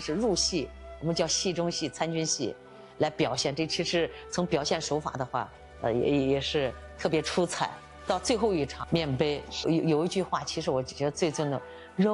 是入戏，我们叫戏中戏、参军戏，来表现。这其实从表现手法的话，也是特别出彩。到最后一场面碑，有一句话，其实我觉得最重要的。